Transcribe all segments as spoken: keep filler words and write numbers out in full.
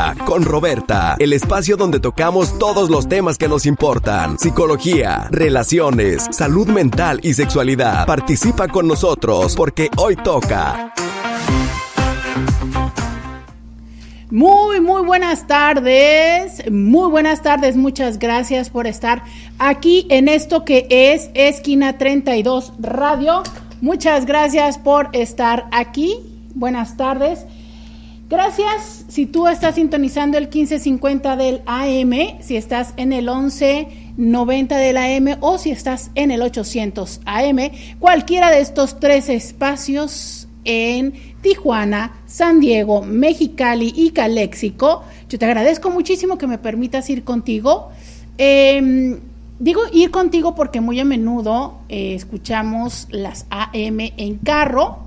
Toca con Roberta, el espacio donde tocamos todos los temas que nos importan: psicología, relaciones, salud mental y sexualidad. Participa con nosotros porque hoy toca. Muy, muy buenas tardes, muy buenas tardes, muchas gracias por estar aquí en esto que es Esquina treinta y dos Radio. Muchas gracias por estar aquí, buenas tardes. Gracias si tú estás sintonizando el quince cincuenta del A M, si estás en el once noventa del A M o si estás en el ochocientos A M, cualquiera de estos tres espacios en Tijuana, San Diego, Mexicali y Caléxico. Yo te agradezco muchísimo que me permitas ir contigo. Eh, digo ir contigo porque muy a menudo eh, escuchamos las A M en carro,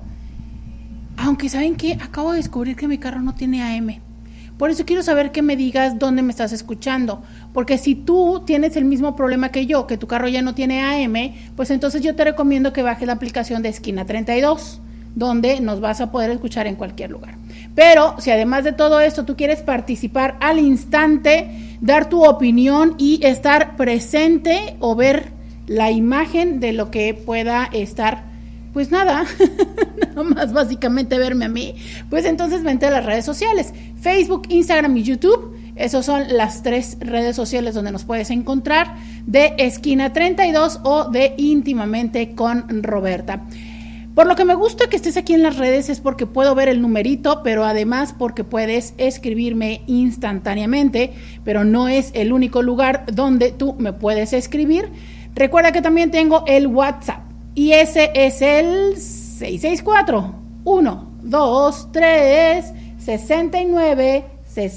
aunque ¿saben qué? Acabo de descubrir que mi carro no tiene A M. Por eso quiero saber que me digas dónde me estás escuchando, porque si tú tienes el mismo problema que yo, que tu carro ya no tiene A M, pues entonces yo te recomiendo que bajes la aplicación de Esquina treinta y dos, donde nos vas a poder escuchar en cualquier lugar. Pero si además de todo esto tú quieres participar al instante, dar tu opinión y estar presente o ver la imagen de lo que pueda estar, pues nada, nada más básicamente verme a mí, pues entonces vente a las redes sociales, Facebook, Instagram y YouTube. Esas son las tres redes sociales donde nos puedes encontrar, de Esquina treinta y dos o de Íntimamente con Roberta. Por lo que me gusta que estés aquí en las redes es porque puedo ver el numerito, pero además porque puedes escribirme instantáneamente, pero no es el único lugar donde tú me puedes escribir. Recuerda que también tengo el WhatsApp y ese es el seis seis cuatro, uno dos tres, seis nueve seis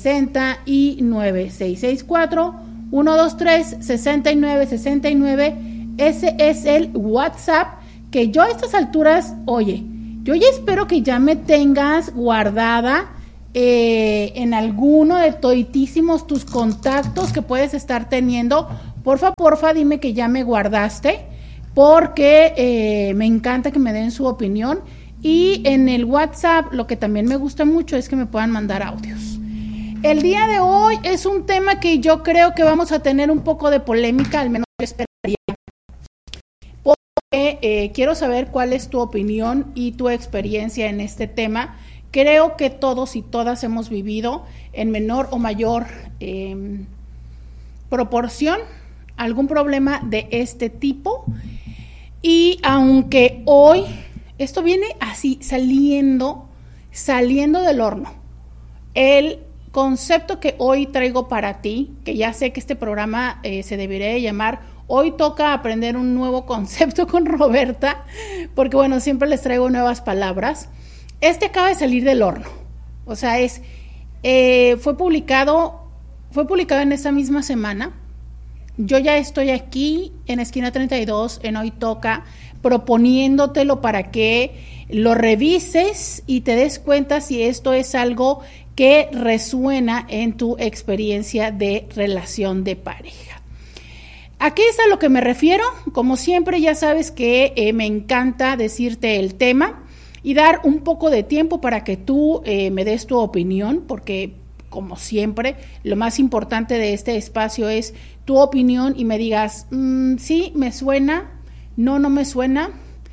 nueve, seis seis cuatro, uno dos tres, seis nueve seis nueve. Ese es el WhatsApp que yo a estas alturas, oye, yo ya espero que ya me tengas guardada eh, en alguno de toditísimos tus contactos que puedes estar teniendo. Porfa, porfa, dime que ya me guardaste, porque eh, me encanta que me den su opinión. Y en el WhatsApp lo que también me gusta mucho es que me puedan mandar audios. El día de hoy es un tema que yo creo que vamos a tener un poco de polémica, al menos yo esperaría. Eh, quiero saber cuál es tu opinión y tu experiencia en este tema. Creo que todos y todas hemos vivido en menor o mayor eh, proporción algún problema de este tipo, y aunque hoy esto viene así saliendo saliendo del horno, el concepto que hoy traigo para ti, que ya sé que este programa eh, se debería llamar Hoy Toca Aprender un Nuevo Concepto con Roberta, porque bueno, siempre les traigo nuevas palabras. Este acaba de salir del horno, o sea, es eh, fue publicado, fue publicado en esta misma semana. Yo ya estoy aquí en Esquina treinta y dos, en Hoy Toca, proponiéndotelo para que lo revises y te des cuenta si esto es algo que resuena en tu experiencia de relación de pareja. ¿A qué es a lo que me refiero? Como siempre, ya sabes que eh, me encanta decirte el tema y dar un poco de tiempo para que tú eh, me des tu opinión, porque como siempre, lo más importante de este espacio es tu opinión y me digas, mmm, sí, me suena, no, no me suena,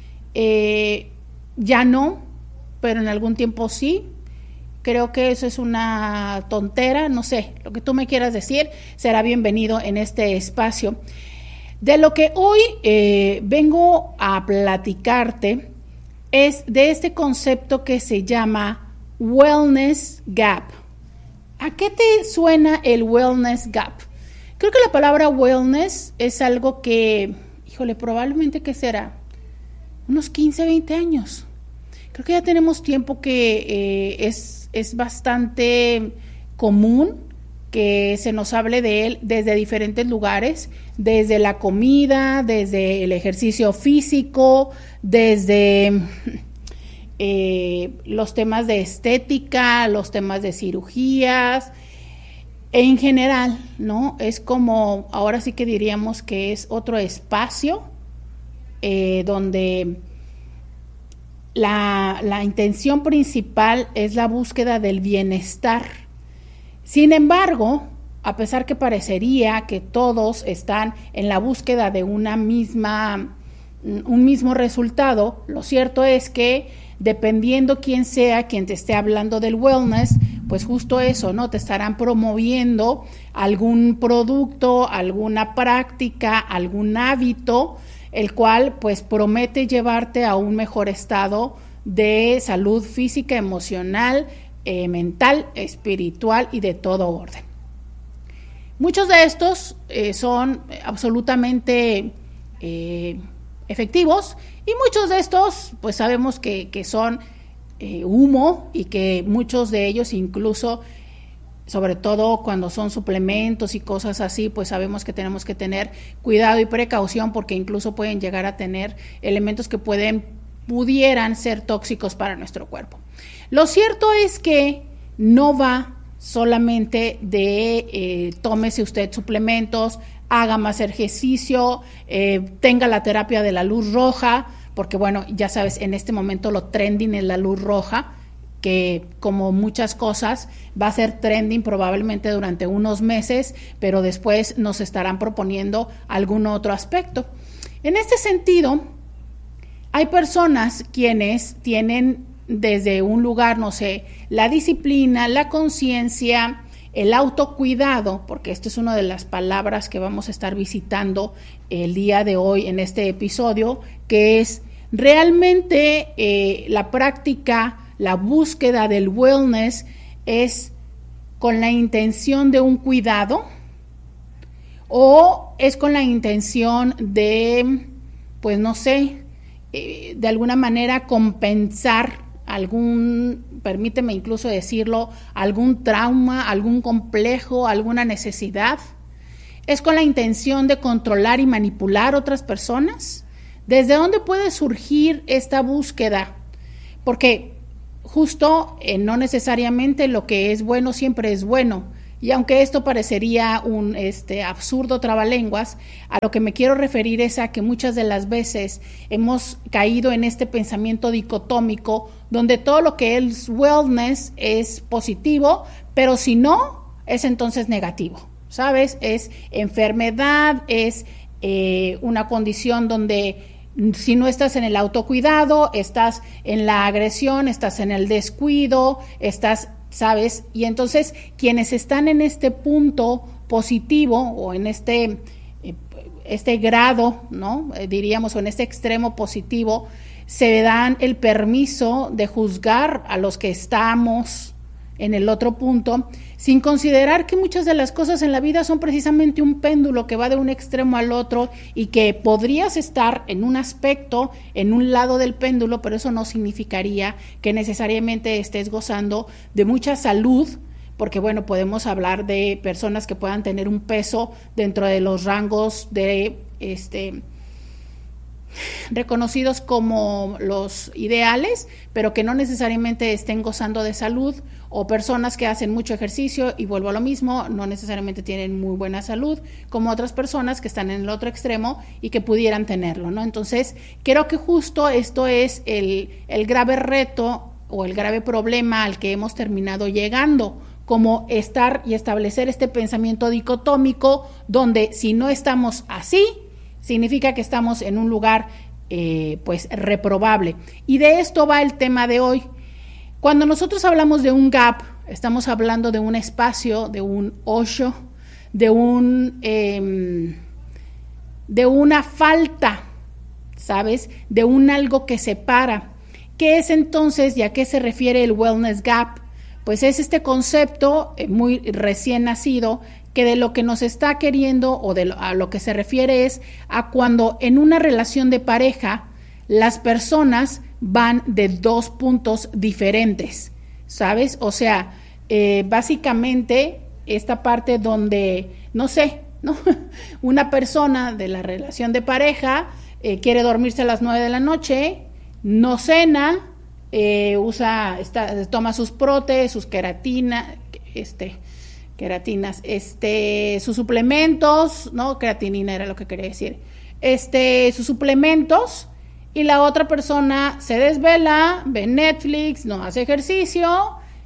eh, ya no, pero en algún tiempo sí. Creo que eso es una tontera, no sé, lo que tú me quieras decir será bienvenido en este espacio. De lo que hoy eh, vengo a platicarte es de este concepto que se llama Wellness Gap. ¿A qué te suena el Wellness Gap? Creo que la palabra wellness es algo que, híjole, probablemente que será unos quince, veinte años. Creo que ya tenemos tiempo que eh, es... es bastante común que se nos hable de él desde diferentes lugares, desde la comida, desde el ejercicio físico, desde eh, los temas de estética, los temas de cirugías, en general, ¿no? Es como, ahora sí que diríamos que es otro espacio eh, donde La, la intención principal es la búsqueda del bienestar. Sin embargo, a pesar que parecería que todos están en la búsqueda de una misma, un mismo resultado, lo cierto es que dependiendo quién sea quien te esté hablando del wellness, pues justo eso, ¿no? Te estarán promoviendo algún producto, alguna práctica, algún hábito, el cual pues promete llevarte a un mejor estado de salud física, emocional, eh, mental, espiritual y de todo orden. Muchos de estos eh, son absolutamente eh, efectivos y muchos de estos pues sabemos que, que son eh, humo y que muchos de ellos incluso, sobre todo cuando son suplementos y cosas así, pues sabemos que tenemos que tener cuidado y precaución porque incluso pueden llegar a tener elementos que pueden, pudieran ser tóxicos para nuestro cuerpo. Lo cierto es que no va solamente de eh, tómese usted suplementos, haga más ejercicio, eh, tenga la terapia de la luz roja, porque bueno, ya sabes, en este momento lo trending es la luz roja, que como muchas cosas va a ser trending probablemente durante unos meses, pero después nos estarán proponiendo algún otro aspecto. En este sentido, hay personas quienes tienen desde un lugar, no sé, la disciplina, la conciencia, el autocuidado, porque esta es una de las palabras que vamos a estar visitando el día de hoy en este episodio, que es realmente eh, la práctica, la búsqueda del wellness es con la intención de un cuidado o es con la intención de, pues no sé, eh, de alguna manera compensar algún, permíteme incluso decirlo, algún trauma, algún complejo, alguna necesidad. ¿Es con la intención de controlar y manipular otras personas? ¿Desde dónde puede surgir esta búsqueda? Porque justo eh, no necesariamente lo que es bueno siempre es bueno. Y aunque esto parecería un este, absurdo trabalenguas, a lo que me quiero referir es a que muchas de las veces hemos caído en este pensamiento dicotómico donde todo lo que es wellness es positivo, pero si no, es entonces negativo, ¿sabes? Es enfermedad, es eh, una condición donde si no estás en el autocuidado, estás en la agresión, estás en el descuido, estás... ¿sabes? Y entonces quienes están en este punto positivo o en este, eh, este grado, ¿no? Eh, diríamos, o en este extremo positivo, se dan el permiso de juzgar a los que estamos en el otro punto, sin considerar que muchas de las cosas en la vida son precisamente un péndulo que va de un extremo al otro y que podrías estar en un aspecto, en un lado del péndulo, pero eso no significaría que necesariamente estés gozando de mucha salud, porque bueno, podemos hablar de personas que puedan tener un peso dentro de los rangos de este reconocidos como los ideales, pero que no necesariamente estén gozando de salud, o personas que hacen mucho ejercicio y vuelvo a lo mismo, no necesariamente tienen muy buena salud, como otras personas que están en el otro extremo y que pudieran tenerlo, ¿no? Entonces, creo que justo esto es el, el grave reto o el grave problema al que hemos terminado llegando, como estar y establecer este pensamiento dicotómico donde si no estamos así, significa que estamos en un lugar eh, pues reprobable. Y de esto va el tema de hoy. Cuando nosotros hablamos de un gap, estamos hablando de un espacio, de un hoyo, de un eh, de una falta, ¿sabes? De un algo que separa. ¿Qué es entonces y a qué se refiere el wellness gap? Pues es este concepto eh, muy recién nacido que de lo que nos está queriendo o de lo, a lo que se refiere es a cuando en una relación de pareja las personas van de dos puntos diferentes, ¿sabes? O sea, eh, básicamente esta parte donde, no sé, ¿no? Una persona de la relación de pareja eh, quiere dormirse a las nueve de la noche, no cena, eh, usa, está, toma sus prote, sus queratina, este... queratinas, este, sus suplementos, no, creatinina era lo que quería decir, este, sus suplementos, y la otra persona se desvela, ve Netflix, no hace ejercicio,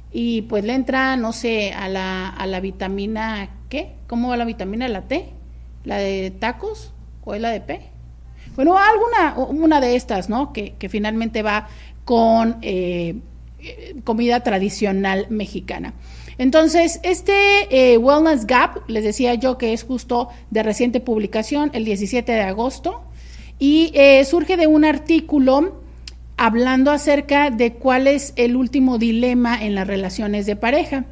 y pues le entra, no sé, a la, a la vitamina, ¿qué? ¿Cómo va la vitamina? ¿La T? ¿La de tacos? ¿O es la de P? Bueno, alguna, una de estas, ¿no? Que, que finalmente va con eh, comida tradicional mexicana. Entonces, este eh, Wellness Gap, les decía yo que es justo de reciente publicación, el diecisiete de agosto, y eh, surge de un artículo hablando acerca de cuál es el último dilema en las relaciones de pareja.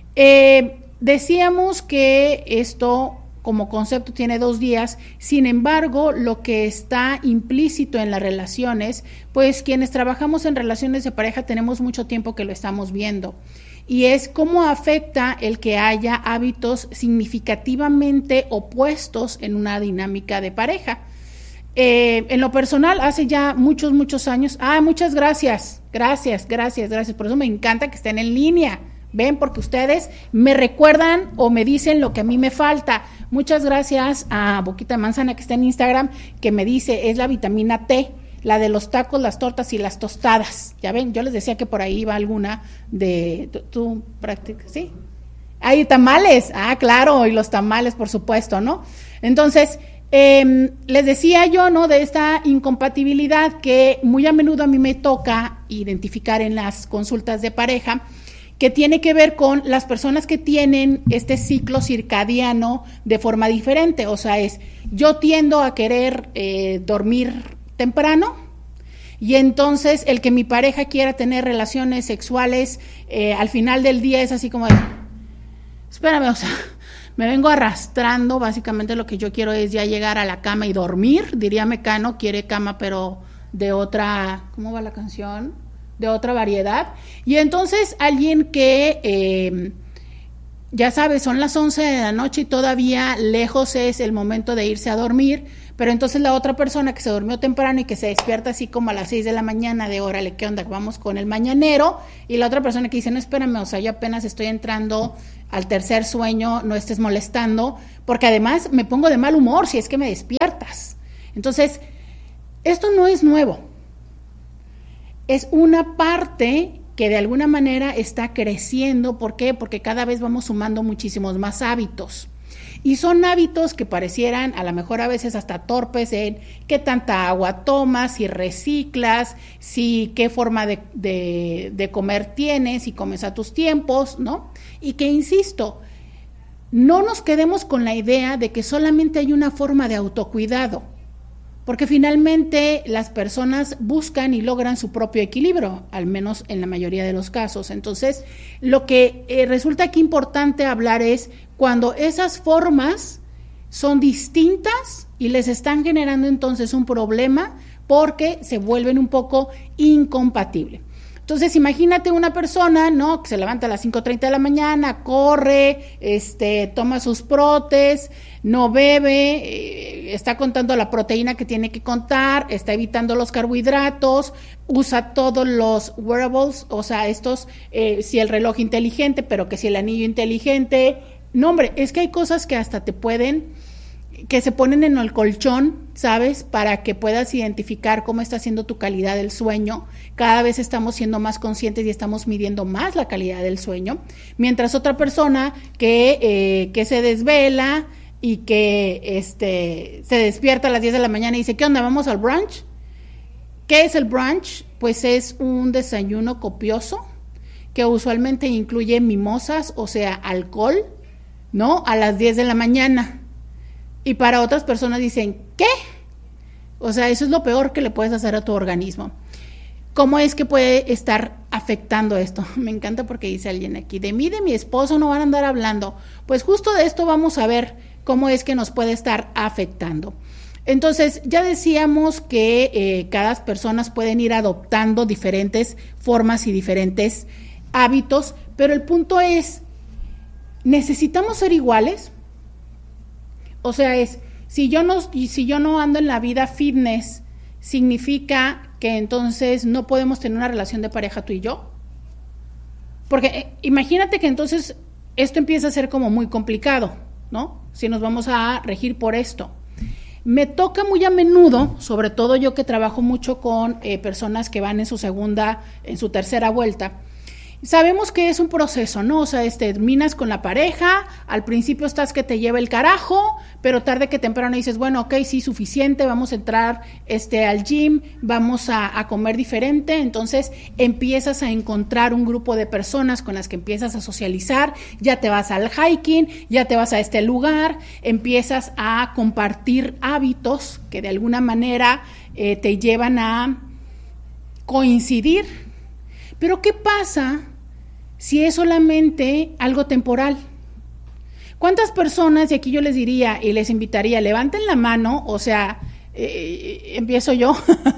Eh, decíamos que esto como concepto tiene dos días, sin embargo, lo que está implícito en las relaciones, pues quienes trabajamos en relaciones de pareja tenemos mucho tiempo que lo estamos viendo, y es cómo afecta el que haya hábitos significativamente opuestos en una dinámica de pareja. Eh, en lo personal, hace ya muchos, muchos años, ah, muchas gracias, gracias, gracias, gracias, por eso me encanta que estén en línea, ven, porque ustedes me recuerdan o me dicen lo que a mí me falta. Muchas gracias a Boquita de Manzana, que está en Instagram, que me dice, es la vitamina T, la de los tacos, las tortas y las tostadas, ya ven, yo les decía que por ahí iba alguna de, tú, tú practicas, ¿sí? Hay tamales, ah, claro, y los tamales, por supuesto, ¿no? Entonces, Eh, les decía yo, ¿no?, de esta incompatibilidad que muy a menudo a mí me toca identificar en las consultas de pareja, que tiene que ver con las personas que tienen este ciclo circadiano de forma diferente. O sea, es, yo tiendo a querer eh, dormir temprano, y entonces el que mi pareja quiera tener relaciones sexuales eh, al final del día es así como de, espérame, o sea, me vengo arrastrando, básicamente lo que yo quiero es ya llegar a la cama y dormir, diría Mecano, quiere cama pero de otra, ¿cómo va la canción? De otra variedad. Y entonces alguien que, eh, ya sabes, son las once de la noche y todavía lejos es el momento de irse a dormir, pero entonces la otra persona que se durmió temprano y que se despierta así como a las seis de la mañana de órale, ¿qué onda? Vamos con el mañanero, y la otra persona que dice, no, espérame, o sea, yo apenas estoy entrando al tercer sueño, no estés molestando, porque además me pongo de mal humor si es que me despiertas. Entonces, esto no es nuevo, es una parte que de alguna manera está creciendo. ¿Por qué? Porque cada vez vamos sumando muchísimos más hábitos. Y son hábitos que parecieran a lo mejor a veces hasta torpes en qué tanta agua tomas, si reciclas, si qué forma de, de, de comer tienes, si comes a tus tiempos, ¿no? Y que, insisto, no nos quedemos con la idea de que solamente hay una forma de autocuidado, porque finalmente las personas buscan y logran su propio equilibrio, al menos en la mayoría de los casos. Entonces, lo que eh, resulta aquí importante hablar es cuando esas formas son distintas y les están generando entonces un problema porque se vuelven un poco incompatibles. Entonces, imagínate una persona, ¿no?, que se levanta a las cinco treinta de la mañana, corre, este, toma sus protes, no bebe, eh, está contando la proteína que tiene que contar, está evitando los carbohidratos, usa todos los wearables, o sea, estos, eh, si el reloj inteligente, pero que si el anillo inteligente. No, hombre, es que hay cosas que hasta te pueden, que se ponen en el colchón, ¿sabes?, para que puedas identificar cómo está siendo tu calidad del sueño. Cada vez estamos siendo más conscientes y estamos midiendo más la calidad del sueño, mientras otra persona que, eh, que se desvela y que este, se despierta a las diez de la mañana y dice, ¿qué onda, vamos al brunch? ¿Qué es el brunch? Pues es un desayuno copioso que usualmente incluye mimosas, o sea, alcohol, ¿no?, a las diez de la mañana. Y para otras personas dicen, ¿qué? O sea, eso es lo peor que le puedes hacer a tu organismo. ¿Cómo es que puede estar afectando esto? Me encanta porque dice alguien aquí, de mí, de mi esposo no van a andar hablando. Pues justo de esto vamos a ver cómo es que nos puede estar afectando. Entonces, ya decíamos que eh, cada persona pueden ir adoptando diferentes formas y diferentes hábitos, pero el punto es, ¿necesitamos ser iguales? O sea, es, si yo no, si yo no ando en la vida fitness, ¿significa que entonces no podemos tener una relación de pareja tú y yo? Porque eh, imagínate que entonces esto empieza a ser como muy complicado, ¿no? Si nos vamos a regir por esto. Me toca muy a menudo, sobre todo yo que trabajo mucho con eh, personas que van en su segunda, en su tercera vuelta, Sabemos que es un proceso, ¿no? O sea, este, terminas con la pareja, al principio estás que te lleva el carajo, pero tarde que temprano dices, bueno, ok, sí, suficiente, vamos a entrar este, al gym, vamos a, a comer diferente, entonces empiezas a encontrar un grupo de personas con las que empiezas a socializar, ya te vas al hiking, ya te vas a este lugar, empiezas a compartir hábitos que de alguna manera eh, te llevan a coincidir. Pero ¿qué pasa si es solamente algo temporal? ¿Cuántas personas, y aquí yo les diría y les invitaría, levanten la mano, o sea, eh, empiezo yo,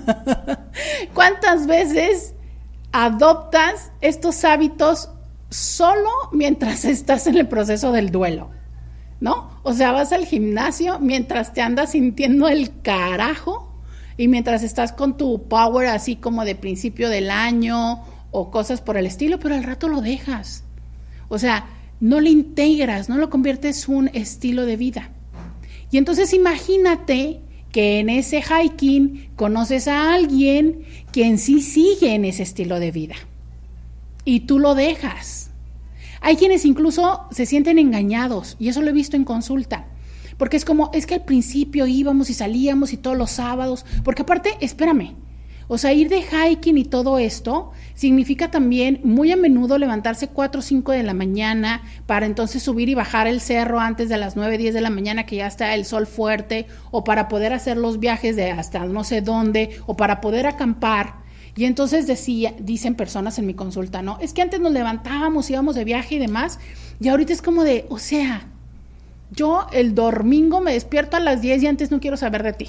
¿cuántas veces adoptas estos hábitos solo mientras estás en el proceso del duelo? ¿No? O sea, vas al gimnasio mientras te andas sintiendo el carajo y mientras estás con tu power así como de principio del año o cosas por el estilo, pero al rato lo dejas. O sea, no lo integras, no lo conviertes en un estilo de vida. Y entonces imagínate que en ese hiking conoces a alguien quien sí sigue en ese estilo de vida y tú lo dejas. Hay quienes incluso se sienten engañados y eso lo he visto en consulta. Porque es como, es que al principio íbamos y salíamos y todos los sábados, porque aparte, espérame, o sea, ir de hiking y todo esto significa también muy a menudo levantarse cuatro o cinco de la mañana para entonces subir y bajar el cerro antes de las nueve, diez de la mañana que ya está el sol fuerte, o para poder hacer los viajes de hasta no sé dónde, o para poder acampar. Y entonces decía, dicen personas en mi consulta, ¿no? Es que antes nos levantábamos, íbamos de viaje y demás, y ahorita es como de, o sea, yo el domingo me despierto a las diez y antes no quiero saber de ti.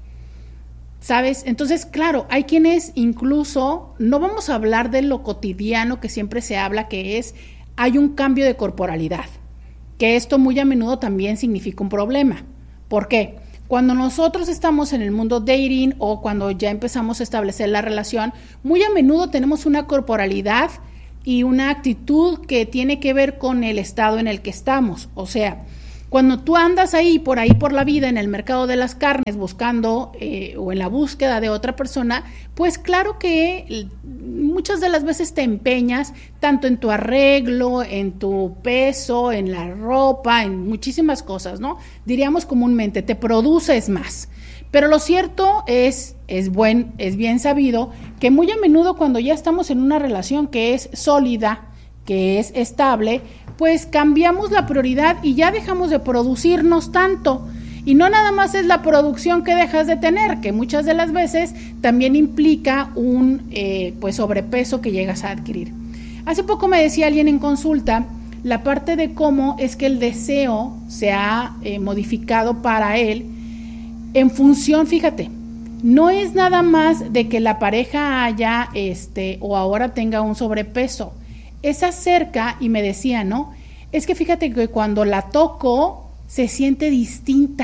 ¿Sabes? Entonces, claro, hay quienes incluso, no vamos a hablar de lo cotidiano que siempre se habla, que es, hay un cambio de corporalidad, que esto muy a menudo también significa un problema. ¿Por qué? Cuando nosotros estamos en el mundo dating o cuando ya empezamos a establecer la relación, muy a menudo tenemos una corporalidad y una actitud que tiene que ver con el estado en el que estamos. O sea, cuando tú andas ahí, por ahí por la vida, en el mercado de las carnes, buscando eh, o en la búsqueda de otra persona, pues claro que muchas de las veces te empeñas tanto en tu arreglo, en tu peso, en la ropa, en muchísimas cosas, ¿no? Diríamos comúnmente, te produces más. Pero lo cierto es, es, buen, es bien sabido que muy a menudo cuando ya estamos en una relación que es sólida, que es estable, pues cambiamos la prioridad y ya dejamos de producirnos tanto. Y no nada más es la producción que dejas de tener, que muchas de las veces también implica un eh, pues sobrepeso que llegas a adquirir. Hace poco me decía alguien en consulta la parte de cómo es que el deseo se ha eh, modificado para él en función, fíjate, no es nada más de que la pareja haya este o ahora tenga un sobrepeso. Es acerca, y me decía, ¿no? Es que fíjate que cuando la toco se siente distinta.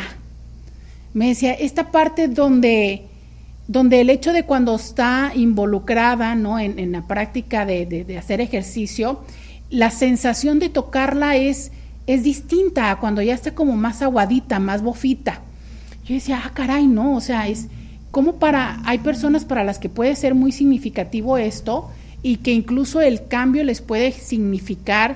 Me decía, esta parte donde, donde el hecho de cuando está involucrada, ¿no? En, en la práctica de, de, de hacer ejercicio, la sensación de tocarla es, es distinta a cuando ya está como más aguadita, más bofita. Yo decía, ah, caray, no, o sea, es como para, hay personas para las que puede ser muy significativo esto, y que incluso el cambio les puede significar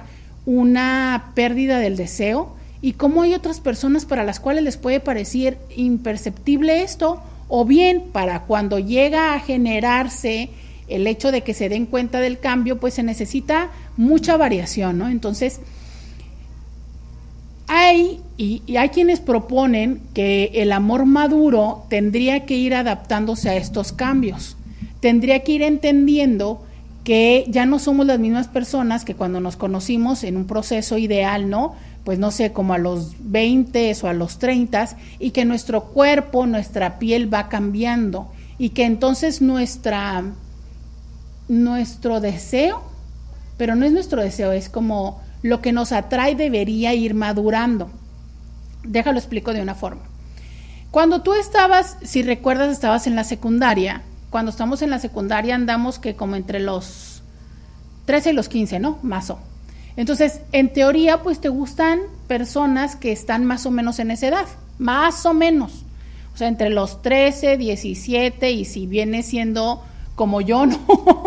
una pérdida del deseo, y cómo hay otras personas para las cuales les puede parecer imperceptible esto, o bien para cuando llega a generarse el hecho de que se den cuenta del cambio, pues se necesita mucha variación, ¿no? Entonces, hay, y, y hay quienes proponen que el amor maduro tendría que ir adaptándose a estos cambios, tendría que ir entendiendo que ya no somos las mismas personas que cuando nos conocimos en un proceso ideal, ¿no? Pues no sé, como a los veinte o a los treinta, y que nuestro cuerpo, nuestra piel va cambiando, y que entonces nuestra, nuestro deseo, pero no es nuestro deseo, es como lo que nos atrae debería ir madurando. Déjalo explico de una forma. Cuando tú estabas, si recuerdas, estabas en la secundaria. Cuando estamos en la secundaria andamos que como entre los trece y los quince, ¿no? Mazo. Entonces, en teoría, pues te gustan personas que están más o menos en esa edad, más o menos. O sea, entre los trece, diecisiete, y si viene siendo como yo, ¿no? Que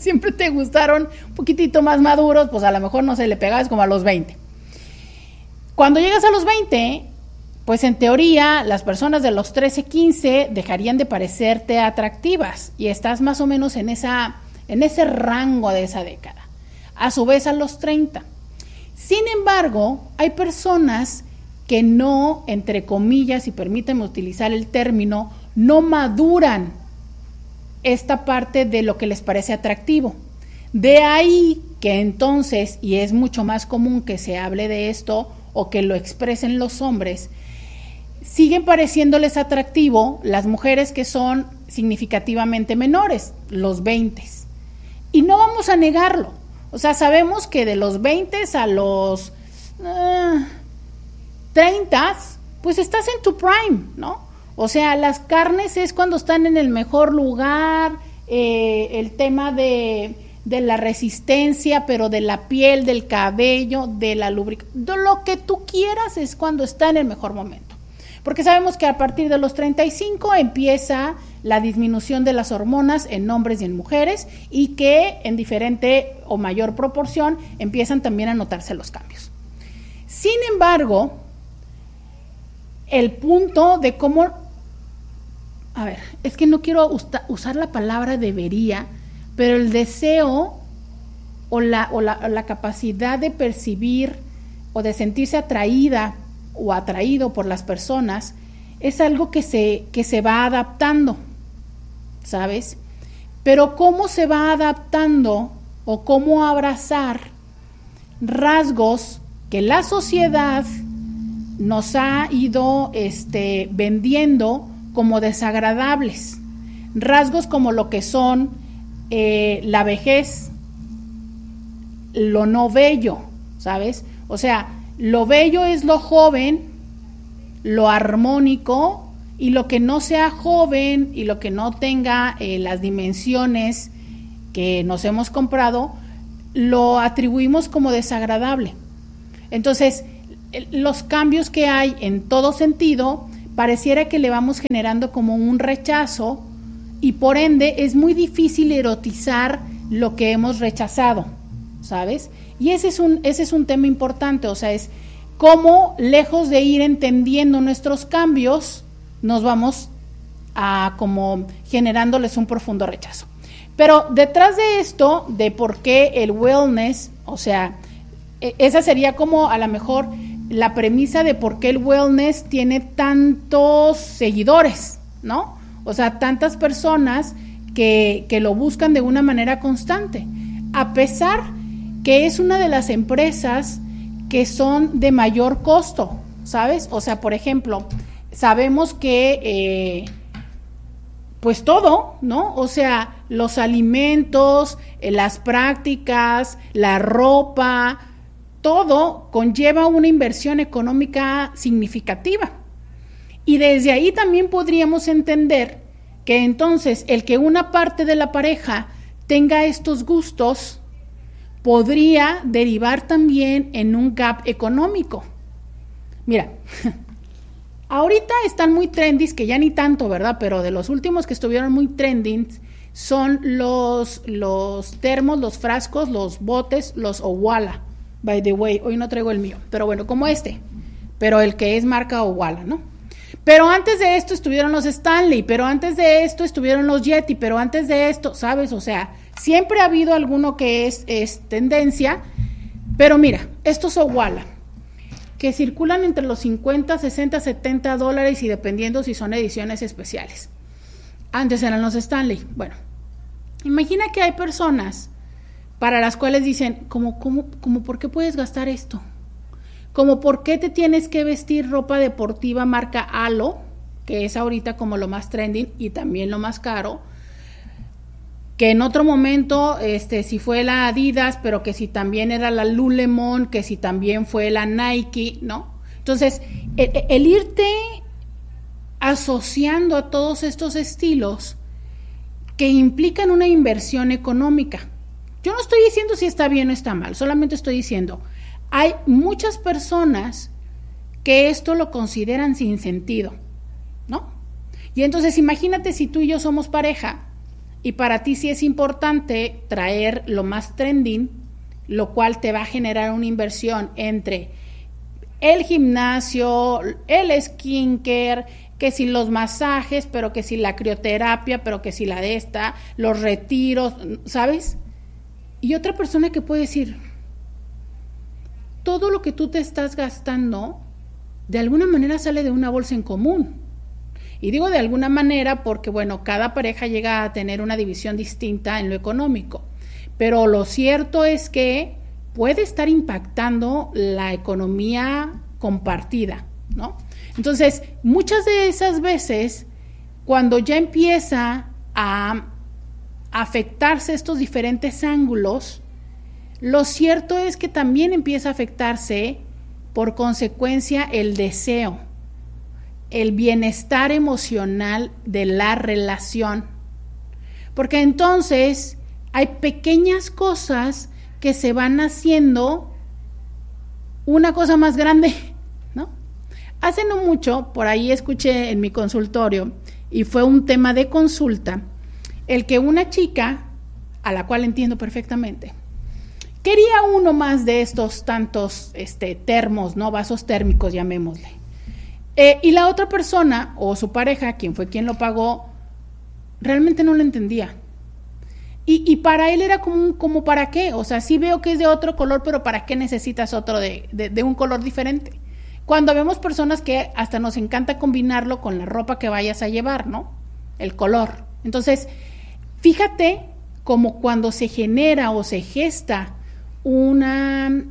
siempre te gustaron un poquitito más maduros, pues a lo mejor no se le pegabas como a los veinte. Cuando llegas a los veinte, pues en teoría las personas de los trece, quince dejarían de parecerte atractivas y estás más o menos en, esa, en ese rango de esa década. A su vez a los treinta. Sin embargo, hay personas que no, entre comillas, y permíteme utilizar el término, no maduran esta parte de lo que les parece atractivo. De ahí que entonces, y es mucho más común que se hable de esto o que lo expresen los hombres, siguen pareciéndoles atractivo las mujeres que son significativamente menores, los veinte. Y no vamos a negarlo. O sea, sabemos que de los veinte a los uh, treinta, pues estás en tu prime, ¿no? O sea, las carnes es cuando están en el mejor lugar, eh, el tema de, de la resistencia, pero de la piel, del cabello, de la lubricación, de lo que tú quieras es cuando está en el mejor momento. Porque sabemos que a partir de los treinta y cinco empieza la disminución de las hormonas en hombres y en mujeres y que en diferente o mayor proporción empiezan también a notarse los cambios. Sin embargo, el punto de cómo, a ver, es que no quiero usta, usar la palabra debería, pero el deseo o la, o la, o la capacidad de percibir o de sentirse atraída o atraído por las personas es algo que se, que se va adaptando, ¿sabes? Pero cómo se va adaptando o cómo abrazar rasgos que la sociedad nos ha ido este, vendiendo como desagradables, rasgos como lo que son eh, la vejez, lo no bello, ¿sabes? O sea, lo bello es lo joven, lo armónico, y lo que no sea joven y lo que no tenga eh, las dimensiones que nos hemos comprado, lo atribuimos como desagradable. Entonces, los cambios que hay en todo sentido, pareciera que le vamos generando como un rechazo y por ende es muy difícil erotizar lo que hemos rechazado, ¿sabes? Y ese es un, ese es un tema importante, o sea, es cómo lejos de ir entendiendo nuestros cambios, nos vamos a como generándoles un profundo rechazo. Pero detrás de esto, de por qué el wellness, o sea, esa sería como a lo mejor la premisa de por qué el wellness tiene tantos seguidores, ¿no? O sea, tantas personas que, que lo buscan de una manera constante, a pesar que es una de las empresas que son de mayor costo, ¿sabes? O sea, por ejemplo, sabemos que eh, pues todo, ¿no? O sea, los alimentos, eh, las prácticas, la ropa, todo conlleva una inversión económica significativa. Y desde ahí también podríamos entender que entonces el que una parte de la pareja tenga estos gustos podría derivar también en un gap económico. Mira, ahorita están muy trendy, que ya ni tanto, ¿verdad? Pero de los últimos que estuvieron muy trending son los, los termos, los frascos, los botes, los Owala. By the way, hoy no traigo el mío, pero bueno, como este, pero el que es marca Owala, ¿no? Pero antes de esto estuvieron los Stanley, pero antes de esto estuvieron los Yeti, pero antes de esto, ¿sabes? O sea, siempre ha habido alguno que es, es tendencia, pero mira, estos Owala, que circulan entre los cincuenta, sesenta, setenta dólares y dependiendo si son ediciones especiales. Antes eran los Stanley. Bueno, imagina que hay personas para las cuales dicen, ¿cómo, cómo, cómo, ¿por qué puedes gastar esto? Como por qué te tienes que vestir ropa deportiva marca Alo, que es ahorita como lo más trending y también lo más caro, que en otro momento, este, si fue la Adidas, pero que si también era la Lululemon, que si también fue la Nike, ¿no? Entonces, el, el irte asociando a todos estos estilos que implican una inversión económica. Yo no estoy diciendo si está bien o está mal, solamente estoy diciendo, hay muchas personas que esto lo consideran sin sentido, ¿no? Y entonces imagínate si tú y yo somos pareja y para ti sí es importante traer lo más trending, lo cual te va a generar una inversión entre el gimnasio, el skincare, que si los masajes, pero que si la crioterapia, pero que si la de esta, los retiros, ¿sabes? Y otra persona que puede decir, todo lo que tú te estás gastando, de alguna manera sale de una bolsa en común. Y digo de alguna manera porque, bueno, cada pareja llega a tener una división distinta en lo económico. Pero lo cierto es que puede estar impactando la economía compartida, ¿no? Entonces, muchas de esas veces, cuando ya empieza a afectarse estos diferentes ángulos, lo cierto es que también empieza a afectarse por consecuencia el deseo, el bienestar emocional de la relación. Porque entonces hay pequeñas cosas que se van haciendo una cosa más grande, ¿no? Hace no mucho, por ahí escuché en mi consultorio, y fue un tema de consulta, el que una chica, a la cual entiendo perfectamente, quería uno más de estos tantos este, termos, ¿no? Vasos térmicos, llamémosle. Eh, y la otra persona, o su pareja, quien fue quien lo pagó, realmente no lo entendía. Y, y para él era como, como ¿para qué? O sea, sí veo que es de otro color, pero ¿para qué necesitas otro de, de, de un color diferente? Cuando vemos personas que hasta nos encanta combinarlo con la ropa que vayas a llevar, ¿no? El color. Entonces, fíjate como cuando se genera o se gesta una,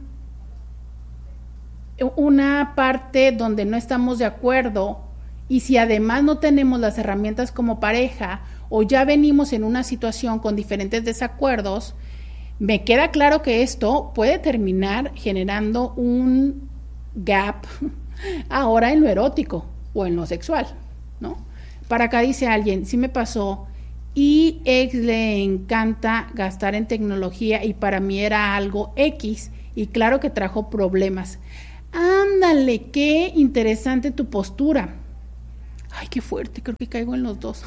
una parte donde no estamos de acuerdo, y si además no tenemos las herramientas como pareja, o ya venimos en una situación con diferentes desacuerdos, me queda claro que esto puede terminar generando un gap ahora en lo erótico o en lo sexual, ¿no? Para acá dice alguien, sí me pasó, y ex le encanta gastar en tecnología y para mí era algo X y claro que trajo problemas. Ándale, qué interesante tu postura. Ay, qué fuerte, creo que caigo en los dos.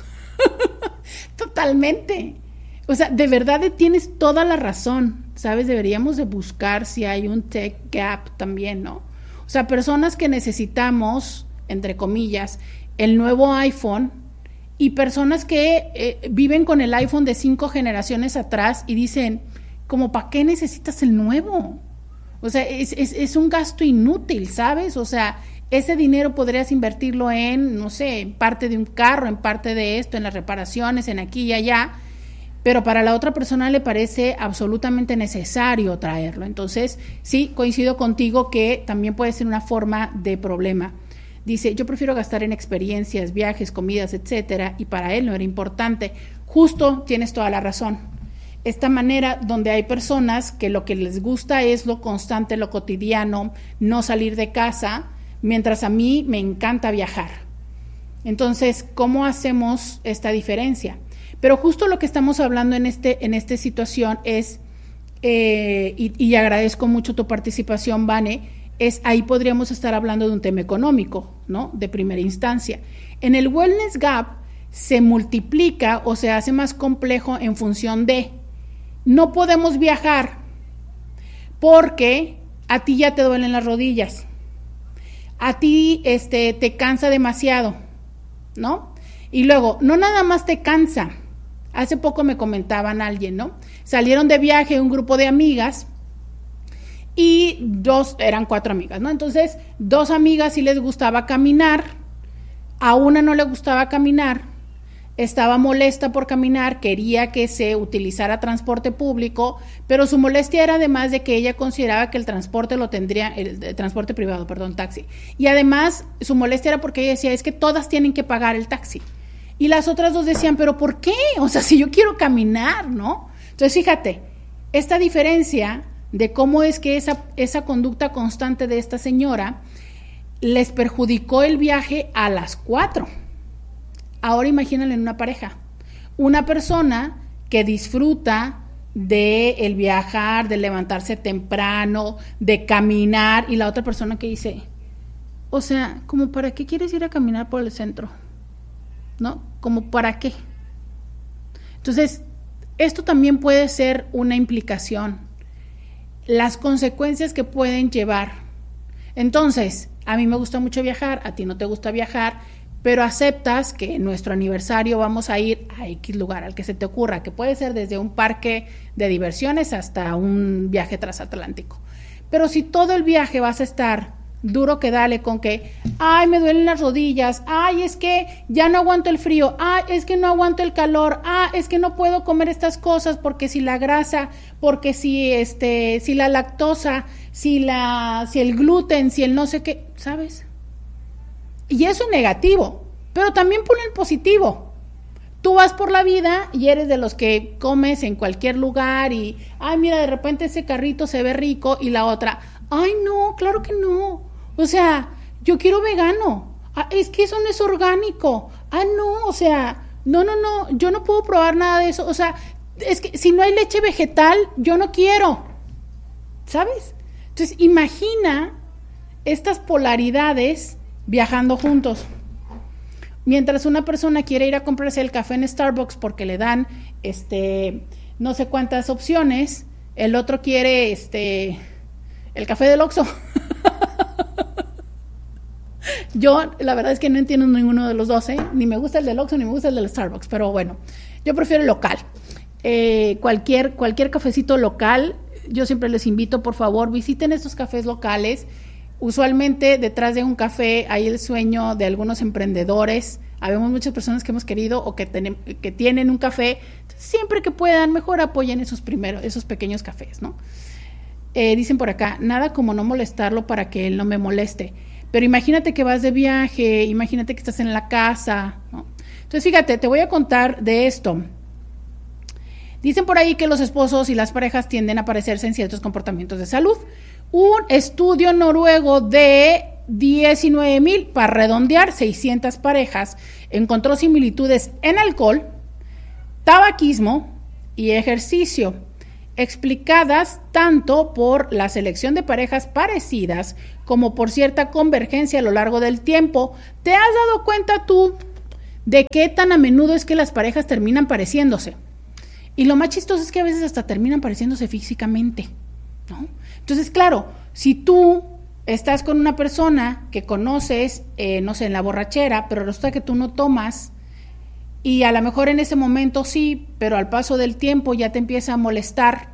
Totalmente. O sea, de verdad tienes toda la razón, ¿sabes? Deberíamos de buscar si hay un tech gap también, ¿no? O sea, personas que necesitamos, entre comillas, el nuevo iPhone y personas que eh, viven con el iPhone de cinco generaciones atrás y dicen, como, ¿para qué necesitas el nuevo? O sea, es, es, es un gasto inútil, ¿sabes? O sea, ese dinero podrías invertirlo en, no sé, en parte de un carro, en parte de esto, en las reparaciones, en aquí y allá, pero para la otra persona le parece absolutamente necesario traerlo. Entonces, sí, coincido contigo que también puede ser una forma de problema. Dice, yo prefiero gastar en experiencias, viajes, comidas, etcétera, y para él no era importante. Justo, tienes toda la razón. Esta manera donde hay personas que lo que les gusta es lo constante, lo cotidiano, no salir de casa, mientras a mí me encanta viajar. Entonces, ¿cómo hacemos esta diferencia? Pero justo lo que estamos hablando en este en esta situación es, eh, y, y agradezco mucho tu participación, Vane, es ahí podríamos estar hablando de un tema económico, ¿no? De primera instancia. En el Wellness Gap se multiplica o se hace más complejo en función de, no podemos viajar porque a ti ya te duelen las rodillas. A ti este, te cansa demasiado, ¿no? Y luego, no nada más te cansa. Hace poco me comentaban alguien, ¿no? Salieron de viaje un grupo de amigas y dos, eran cuatro amigas, ¿no? Entonces, dos amigas sí les gustaba caminar, a una no le gustaba caminar, estaba molesta por caminar, quería que se utilizara transporte público, pero su molestia era además de que ella consideraba que el transporte lo tendría, el, el transporte privado, perdón, taxi. Y además su molestia era porque ella decía, es que todas tienen que pagar el taxi. Y las otras dos decían, ¿pero por qué? O sea, si yo quiero caminar, ¿no? Entonces, fíjate, esta diferencia de cómo es que esa, esa conducta constante de esta señora les perjudicó el viaje a las cuatro. Ahora imagínale en una pareja, una persona que disfruta de el viajar, de levantarse temprano, de caminar, y la otra persona que dice, o sea, ¿como para qué quieres ir a caminar por el centro? ¿No? ¿Como para qué? Entonces, esto también puede ser una implicación, las consecuencias que pueden llevar. Entonces, a mí me gusta mucho viajar, a ti no te gusta viajar, pero aceptas que en nuestro aniversario vamos a ir a X lugar, al que se te ocurra, que puede ser desde un parque de diversiones hasta un viaje transatlántico. Pero si todo el viaje vas a estar duro que dale con que, ay, me duelen las rodillas, ay, es que ya no aguanto el frío, ay, es que no aguanto el calor, ah, es que no puedo comer estas cosas porque si la grasa, porque si este, si la lactosa, si la, si el gluten, si el no sé qué, ¿sabes? Y eso es negativo, pero también pone el positivo. Tú vas por la vida y eres de los que comes en cualquier lugar y, ay, mira, de repente ese carrito se ve rico y la otra, ay, no, claro que no. O sea, yo quiero vegano. Ah, es que eso no es orgánico. Ah, no, o sea, no, no, no, yo no puedo probar nada de eso. O sea, es que si no hay leche vegetal, yo no quiero. ¿Sabes? Entonces, imagina estas polaridades viajando juntos. Mientras una persona quiere ir a comprarse el café en Starbucks porque le dan este no sé cuántas opciones, el otro quiere este el café del Oxxo. Yo la verdad es que no entiendo ninguno de los dos, ¿eh? Ni me gusta el del Oxxo ni me gusta el del Starbucks, pero bueno, yo prefiero el local. Eh, cualquier cualquier cafecito local, yo siempre les invito, por favor, visiten estos cafés locales. Usualmente detrás de un café hay el sueño de algunos emprendedores. Habemos muchas personas que hemos querido o que, ten, que tienen un café. Entonces, siempre que puedan, mejor apoyen esos primeros, esos pequeños cafés, ¿no? Eh, dicen por acá, nada como no molestarlo para que él no me moleste. Pero imagínate que vas de viaje, imagínate que estás en la casa, ¿no? Entonces, fíjate, te voy a contar de esto. Dicen por ahí que los esposos y las parejas tienden a parecerse en ciertos comportamientos de salud. Un estudio noruego de diecinueve mil, para redondear, seiscientas parejas, encontró similitudes en alcohol, tabaquismo y ejercicio, explicadas tanto por la selección de parejas parecidas como por cierta convergencia a lo largo del tiempo. ¿Te has dado cuenta tú de qué tan a menudo es que las parejas terminan pareciéndose? Y lo más chistoso es que a veces hasta terminan pareciéndose físicamente, ¿no? Entonces, claro, si tú estás con una persona que conoces, eh, no sé, en la borrachera, pero resulta que tú no tomas, y a lo mejor en ese momento sí, pero al paso del tiempo ya te empieza a molestar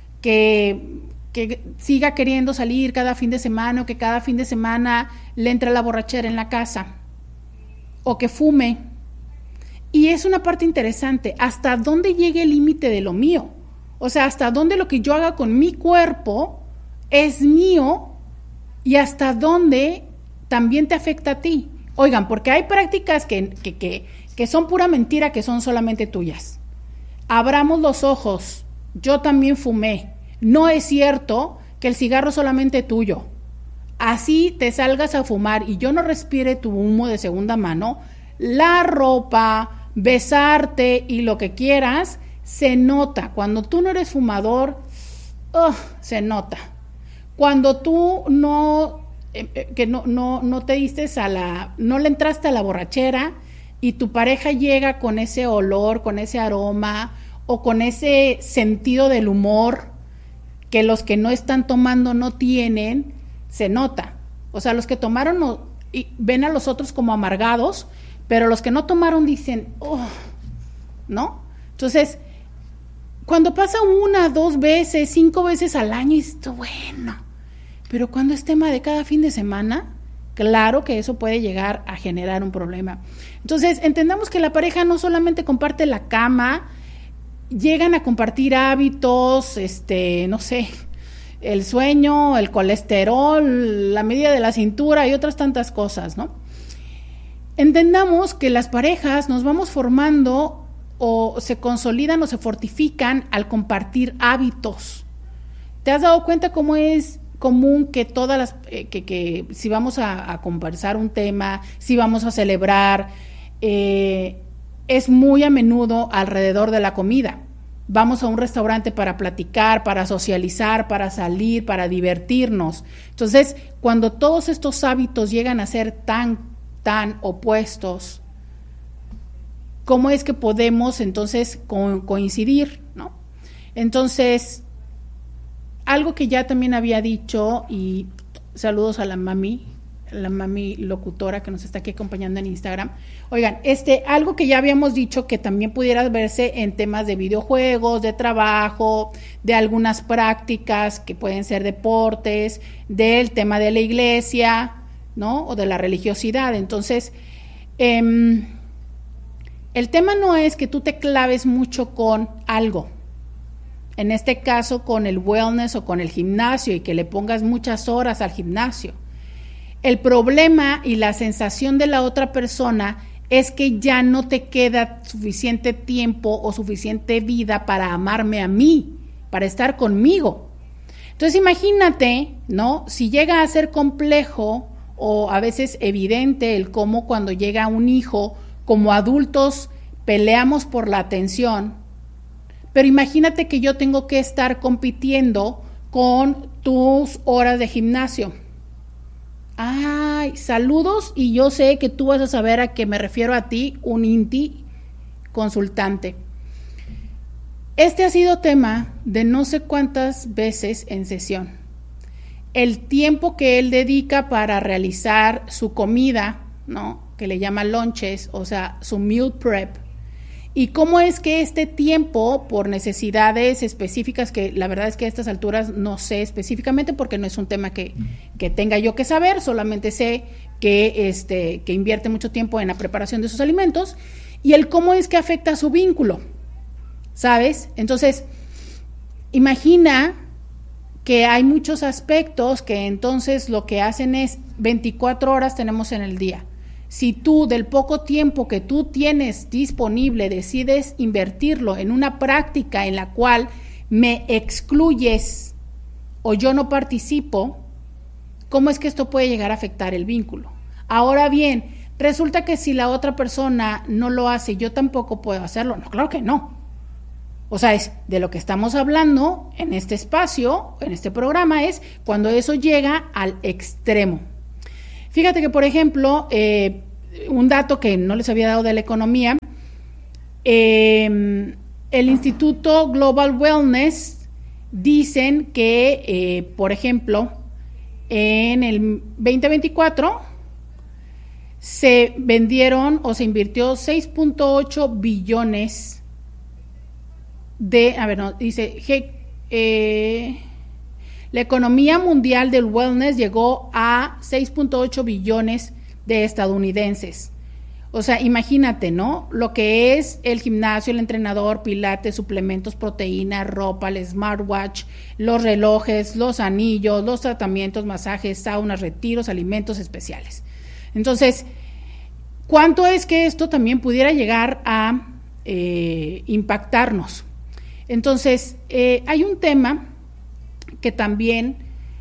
que, que siga queriendo salir cada fin de semana, o que cada fin de semana le entre la borrachera en la casa, o que fume. Y es una parte interesante, hasta dónde llegue el límite de lo mío. O sea, hasta dónde lo que yo haga con mi cuerpo es mío y hasta dónde también te afecta a ti. Oigan, porque hay prácticas que, que, que, que son pura mentira, que son solamente tuyas. Abramos los ojos, yo también fumé. No es cierto que el cigarro es solamente tuyo. Así te salgas a fumar y yo no respire tu humo de segunda mano, la ropa, besarte y lo que quieras, se nota. Cuando tú no eres fumador, uh, se nota. Cuando tú no, eh, que no, no, no te diste a la, no le entraste a la borrachera y tu pareja llega con ese olor, con ese aroma o con ese sentido del humor que los que no están tomando no tienen, se nota. O sea, los que tomaron no, y ven a los otros como amargados, pero los que no tomaron dicen, oh, ¿no? Entonces, cuando pasa una, dos veces, cinco veces al año, es bueno. Pero cuando es tema de cada fin de semana, claro que eso puede llegar a generar un problema. Entonces, entendamos que la pareja no solamente comparte la cama, llegan a compartir hábitos, este, no sé, el sueño, el colesterol, la medida de la cintura y otras tantas cosas, ¿no? Entendamos que las parejas nos vamos formando o se consolidan o se fortifican al compartir hábitos. ¿Te has dado cuenta cómo es común que todas las, eh, que, que si vamos a, a conversar un tema, si vamos a celebrar, eh, es muy a menudo alrededor de la comida? Vamos a un restaurante para platicar, para socializar, para salir, para divertirnos. Entonces, cuando todos estos hábitos llegan a ser tan tan opuestos, cómo es que podemos entonces co- coincidir, ¿no? Entonces, algo que ya también había dicho, y saludos a la mami, la mami locutora que nos está aquí acompañando en Instagram. Oigan, este, algo que ya habíamos dicho que también pudiera verse en temas de videojuegos, de trabajo, de algunas prácticas que pueden ser deportes, del tema de la iglesia, ¿no? O de la religiosidad. Entonces, eh, el tema no es que tú te claves mucho con algo, en este caso con el wellness o con el gimnasio, y que le pongas muchas horas al gimnasio. El problema y la sensación de la otra persona es que ya no te queda suficiente tiempo o suficiente vida para amarme a mí, para estar conmigo. Entonces imagínate, ¿no? Si llega a ser complejo o a veces evidente el cómo cuando llega un hijo, como adultos peleamos por la atención, pero imagínate que yo tengo que estar compitiendo con tus horas de gimnasio. Ay, saludos, y yo sé que tú vas a saber a qué me refiero a ti, un INTI consultante. Este ha sido tema de no sé cuántas veces en sesión. El tiempo que él dedica para realizar su comida, ¿no? Que le llama lunches, o sea, su meal prep. Y cómo es que este tiempo, por necesidades específicas, que la verdad es que a estas alturas no sé específicamente porque no es un tema que, que tenga yo que saber, solamente sé que, este, que invierte mucho tiempo en la preparación de sus alimentos, y el cómo es que afecta a su vínculo, ¿sabes? Entonces, imagina que hay muchos aspectos que entonces lo que hacen es veinticuatro horas tenemos en el día. Si tú del poco tiempo que tú tienes disponible decides invertirlo en una práctica en la cual me excluyes o yo no participo, ¿cómo es que esto puede llegar a afectar el vínculo? Ahora bien, resulta que si la otra persona no lo hace, yo tampoco puedo hacerlo. No, claro que no. O sea, es de lo que estamos hablando en este espacio, en este programa, es cuando eso llega al extremo. Fíjate que, por ejemplo, eh, un dato que no les había dado de la economía, eh, el Instituto Global Wellness dicen que, eh, por ejemplo, en el veinte veinticuatro se vendieron o se invirtió seis punto ocho billones de, a ver, no, dice, eh, la economía mundial del wellness llegó a seis punto ocho billones de estadounidenses. O sea, imagínate, ¿no? Lo que es el gimnasio, el entrenador, pilates, suplementos, proteínas, ropa, el smartwatch, los relojes, los anillos, los tratamientos, masajes, saunas, retiros, alimentos especiales. Entonces, ¿cuánto es que esto también pudiera llegar a eh, impactarnos? Entonces, eh, hay un tema que también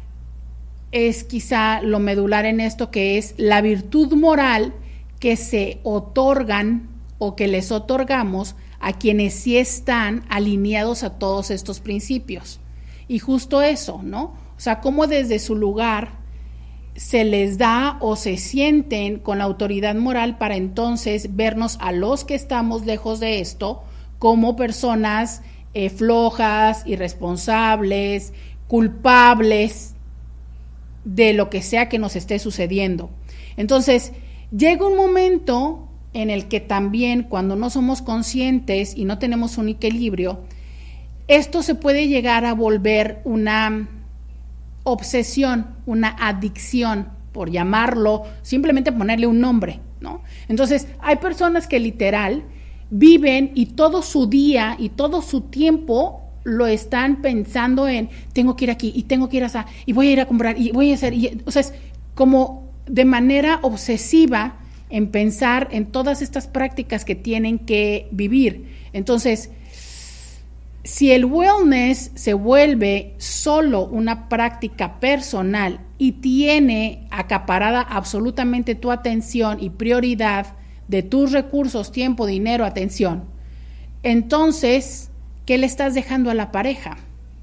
es quizá lo medular en esto, que es la virtud moral que se otorgan o que les otorgamos a quienes sí están alineados a todos estos principios. Y justo eso, ¿no? O sea, cómo desde su lugar se les da o se sienten con la autoridad moral para entonces vernos a los que estamos lejos de esto como personas eh, flojas, irresponsables, culpables de lo que sea que nos esté sucediendo. Entonces, llega un momento en el que también cuando no somos conscientes y no tenemos un equilibrio, esto se puede llegar a volver una obsesión, una adicción, por llamarlo, simplemente ponerle un nombre, ¿no? Entonces, hay personas que literal viven y todo su día y todo su tiempo lo están pensando en tengo que ir aquí y tengo que ir allá y voy a ir a comprar y voy a hacer, y, o sea, es como de manera obsesiva en pensar en todas estas prácticas que tienen que vivir. Entonces, si el wellness se vuelve solo una práctica personal y tiene acaparada absolutamente tu atención y prioridad de tus recursos, tiempo, dinero, atención, entonces, ¿qué le estás dejando a la pareja?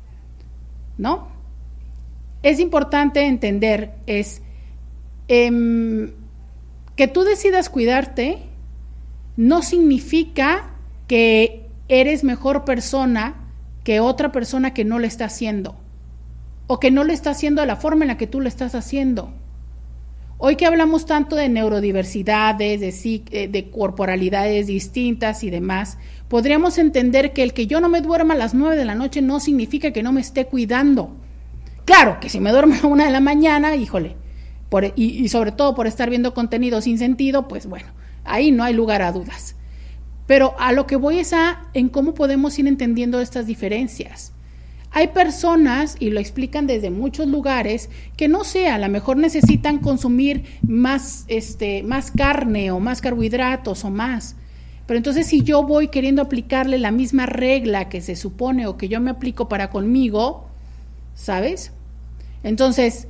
¿No? Es importante entender, es eh, que tú decidas cuidarte, no significa que eres mejor persona que otra persona que no lo está haciendo, o que no lo está haciendo de la forma en la que tú lo estás haciendo. Hoy que hablamos tanto de neurodiversidades, de, de corporalidades distintas y demás, podríamos entender que el que yo no me duerma a las nueve de la noche no significa que no me esté cuidando. Claro, que si me duermo a la una de la mañana, híjole, por, y, y sobre todo por estar viendo contenido sin sentido, pues bueno, ahí no hay lugar a dudas. Pero a lo que voy es a en cómo podemos ir entendiendo estas diferencias. Hay personas, y lo explican desde muchos lugares, que no sé, a lo mejor necesitan consumir más, este, más carne o más carbohidratos o más. Pero entonces si yo voy queriendo aplicarle la misma regla que se supone o que yo me aplico para conmigo, ¿sabes? Entonces,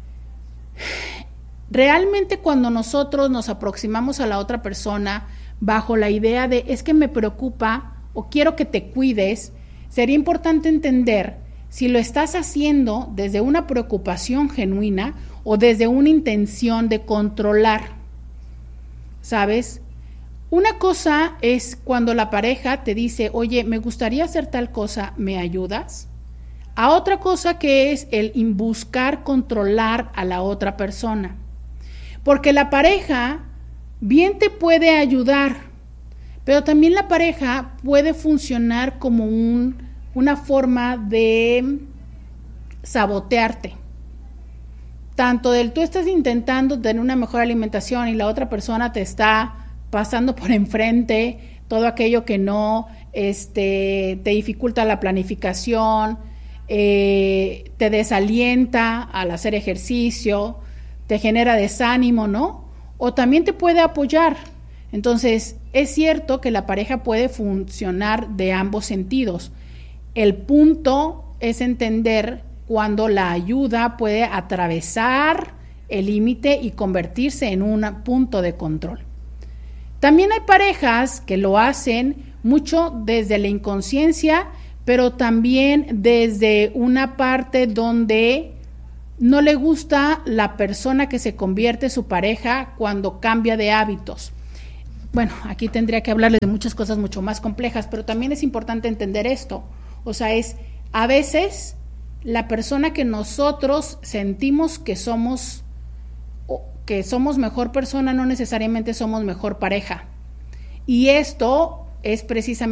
realmente cuando nosotros nos aproximamos a la otra persona bajo la idea de es que me preocupa o quiero que te cuides, sería importante entender si lo estás haciendo desde una preocupación genuina o desde una intención de controlar, ¿sabes? Una cosa es cuando la pareja te dice, oye, me gustaría hacer tal cosa, ¿me ayudas? A otra cosa que es el buscar controlar a la otra persona. Porque la pareja bien te puede ayudar, pero también la pareja puede funcionar como un, una forma de sabotearte. Tanto del tú estás intentando tener una mejor alimentación y la otra persona te está pasando por enfrente todo aquello que no este, te dificulta la planificación, eh, te desalienta al hacer ejercicio, te genera desánimo, ¿no? O también te puede apoyar. Entonces, es cierto que la pareja puede funcionar de ambos sentidos. El punto es entender cuando la ayuda puede atravesar el límite y convertirse en un punto de control. También hay parejas que lo hacen mucho desde la inconsciencia, pero también desde una parte donde no le gusta la persona que se convierte su pareja cuando cambia de hábitos. Bueno, aquí tendría que hablarles de muchas cosas mucho más complejas, pero también es importante entender esto. O sea, es a veces la persona que nosotros sentimos que somos, que somos mejor persona, no necesariamente somos mejor pareja. Y esto es precisamente